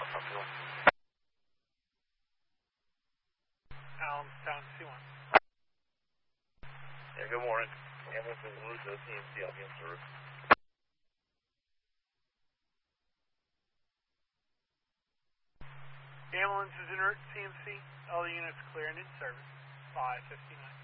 Allenstown C1. Yeah, good morning. Ambulance is en route to the TMC. I'll be in service. Ambulance is en route to CMC. All the units clear and in service. 559.